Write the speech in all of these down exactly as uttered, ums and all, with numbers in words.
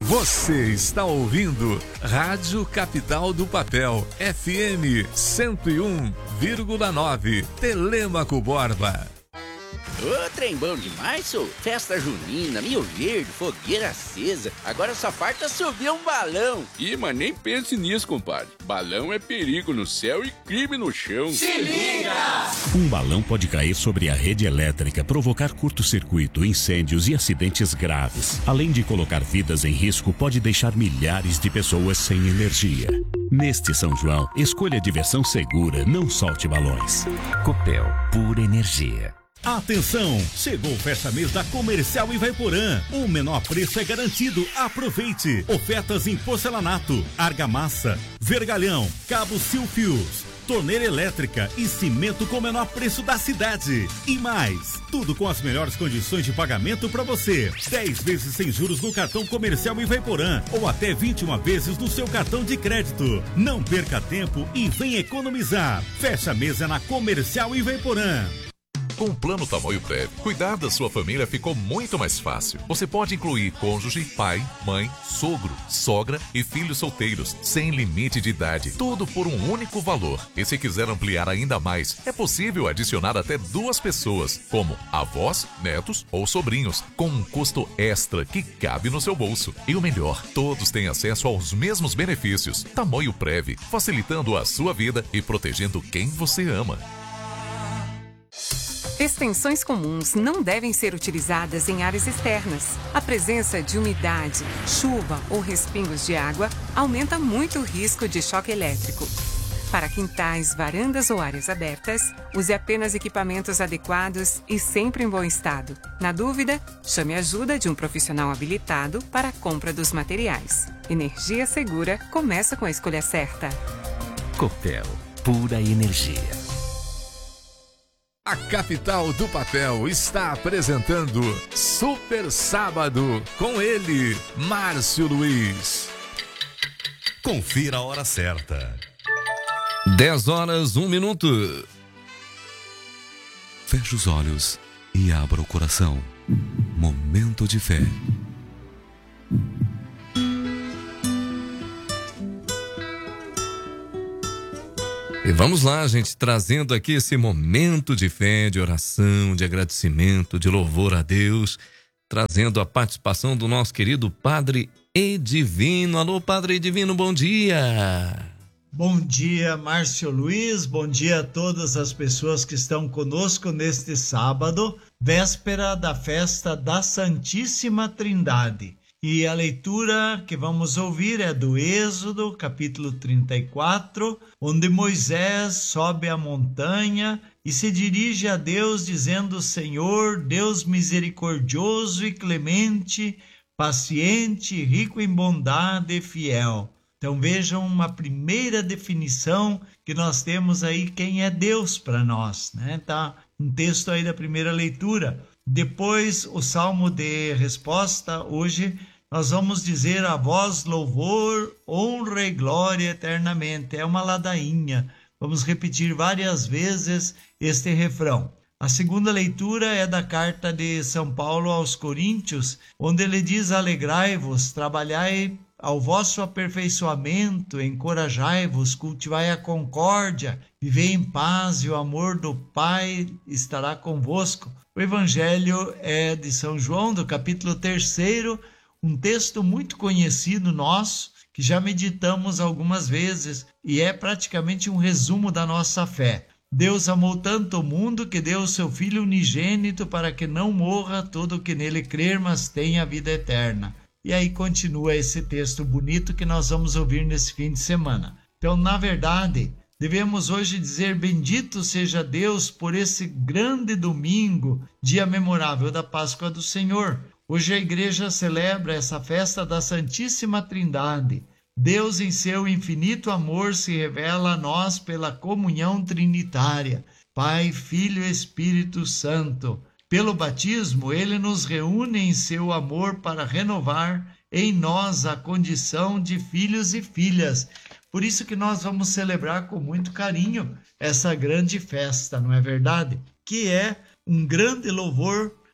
Você está ouvindo Rádio Capital do Papel, F M cento e um vírgula nove, Telêmaco Borba. Ô, trem bom demais, sou. Festa junina, Mil Verde, fogueira acesa. Agora só falta subir um balão. Ih, mas nem pense nisso, compadre. Balão é perigo no céu e crime no chão. Se liga! Um balão pode cair sobre a rede elétrica, provocar curto-circuito, incêndios e acidentes graves. Além de colocar vidas em risco, pode deixar milhares de pessoas sem energia. Neste São João, escolha diversão segura, não solte balões. Copel, pura energia. Atenção! Chegou o fecha-mês da Comercial Ivaiporã. O menor preço é garantido. Aproveite! Ofertas em porcelanato, argamassa, vergalhão, cabos Silfios, torneira elétrica e cimento com o menor preço da cidade. E mais, tudo com as melhores condições de pagamento para você. dez vezes sem juros no cartão Comercial Ivaiporã ou até vinte e uma vezes no seu cartão de crédito. Não perca tempo e venha economizar. Fecha a mesa na Comercial Ivaiporã. Com o Plano Tamoio Prev, cuidar da sua família ficou muito mais fácil. Você pode incluir cônjuge, pai, mãe, sogro, sogra e filhos solteiros, sem limite de idade. Tudo por um único valor. E se quiser ampliar ainda mais, é possível adicionar até duas pessoas, como avós, netos ou sobrinhos, com um custo extra que cabe no seu bolso. E o melhor, todos têm acesso aos mesmos benefícios. Tamoio Prev, facilitando a sua vida e protegendo quem você ama. Extensões comuns não devem ser utilizadas em áreas externas. A presença de umidade, chuva ou respingos de água aumenta muito o risco de choque elétrico. Para quintais, varandas ou áreas abertas, use apenas equipamentos adequados e sempre em bom estado. Na dúvida, chame a ajuda de um profissional habilitado para a compra dos materiais. Energia segura começa com a escolha certa. Copel, pura energia. A Capital do Papel está apresentando Super Sábado com ele, Márcio Luiz. Confira a hora certa. dez horas, um minuto. Feche os olhos e abra o coração. Momento de fé. E vamos lá, gente, trazendo aqui esse momento de fé, de oração, de agradecimento, de louvor a Deus, trazendo a participação do nosso querido Padre Edivino. Alô, Padre Edivino, bom dia! Bom dia, Márcio Luiz, bom dia a todas as pessoas que estão conosco neste sábado, véspera da festa da Santíssima Trindade. E a leitura que vamos ouvir é do Êxodo, capítulo trinta e quatro, onde Moisés sobe a montanha e se dirige a Deus dizendo: Senhor, Deus misericordioso e clemente, paciente, rico em bondade e fiel. Então vejam uma primeira definição que nós temos aí, quem é Deus para nós, né? Tá um texto aí da primeira leitura. Depois, o salmo de resposta, hoje nós vamos dizer: a vós louvor, honra e glória eternamente. É uma ladainha. Vamos repetir várias vezes este refrão. A segunda leitura é da carta de São Paulo aos Coríntios, onde ele diz: alegrai-vos, trabalhai ao vosso aperfeiçoamento, encorajai-vos, cultivai a concórdia, vivei em paz e o amor do Pai estará convosco. O Evangelho é de São João, do capítulo terceiro, um texto muito conhecido nosso, que já meditamos algumas vezes e é praticamente um resumo da nossa fé. Deus amou tanto o mundo que deu o seu Filho unigênito para que não morra todo o que nele crer, mas tenha a vida eterna. E aí continua esse texto bonito que nós vamos ouvir nesse fim de semana. Então, na verdade, devemos hoje dizer: bendito seja Deus por esse grande domingo, dia memorável da Páscoa do Senhor. Hoje a igreja celebra essa festa da Santíssima Trindade. Deus, em seu infinito amor, se revela a nós pela comunhão trinitária, Pai, Filho e Espírito Santo. Pelo batismo, ele nos reúne em seu amor para renovar em nós a condição de filhos e filhas. Por isso que nós vamos celebrar com muito carinho essa grande festa, não é verdade? Que é um grande louvor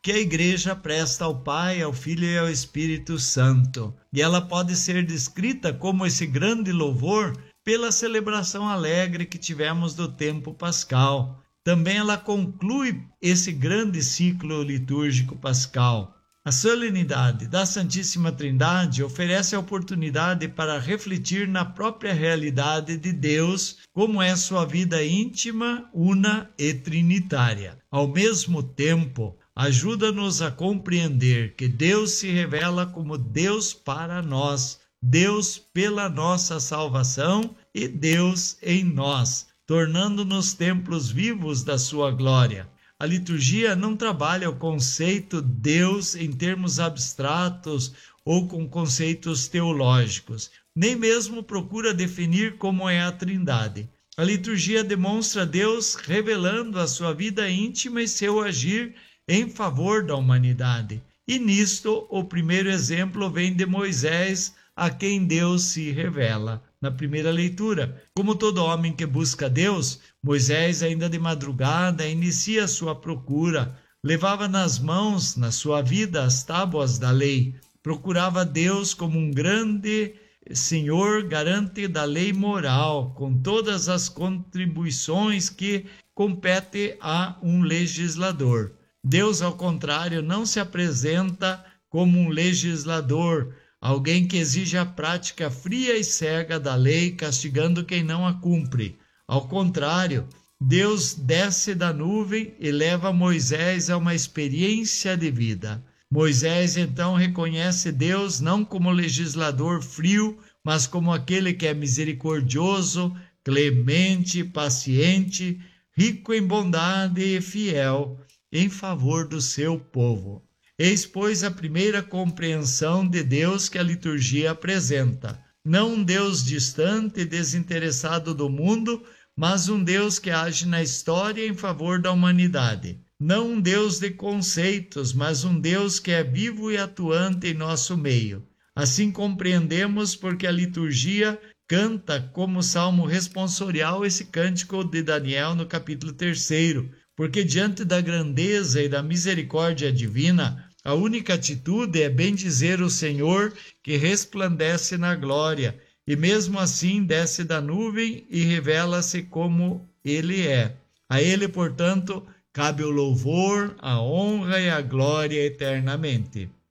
que a igreja presta ao Pai, ao Filho e ao Espírito Santo. E ela pode ser descrita como esse grande louvor pela celebração alegre que tivemos do tempo pascal. Também ela conclui esse grande ciclo litúrgico pascal. A solenidade da Santíssima Trindade oferece a oportunidade para refletir na própria realidade de Deus, como é sua vida íntima, una e trinitária. Ao mesmo tempo, ajuda-nos a compreender que Deus se revela como Deus para nós, Deus pela nossa salvação e Deus em nós, tornando-nos templos vivos da sua glória. A liturgia não trabalha o conceito Deus em termos abstratos ou com conceitos teológicos, nem mesmo procura definir como é a Trindade. A liturgia demonstra Deus revelando a sua vida íntima e seu agir em favor da humanidade. E nisto, o primeiro exemplo vem de Moisés, a quem Deus se revela. Na primeira leitura, como todo homem que busca Deus, Moisés, ainda de madrugada, inicia sua procura, levava nas mãos, na sua vida, as tábuas da lei, procurava Deus como um grande Senhor garante da lei moral, com todas as contribuições que compete a um legislador. Deus, ao contrário, não se apresenta como um legislador, alguém que exige a prática fria e cega da lei, castigando quem não a cumpre. Ao contrário, Deus desce da nuvem e leva Moisés a uma experiência de vida. Moisés, então, reconhece Deus não como legislador frio, mas como aquele que é misericordioso, clemente, paciente, rico em bondade e fiel, em favor do seu povo. Eis, pois, a primeira compreensão de Deus que a liturgia apresenta. Não um Deus distante e desinteressado do mundo, mas um Deus que age na história em favor da humanidade. Não um Deus de conceitos, mas um Deus que é vivo e atuante em nosso meio. Assim compreendemos porque a liturgia canta como salmo responsorial esse cântico de Daniel no capítulo terceiro, porque diante da grandeza e da misericórdia divina, a única atitude é bendizer o Senhor que resplandece na glória, e mesmo assim desce da nuvem e revela-se como Ele é. A Ele, portanto, cabe o louvor, a honra e a glória eternamente.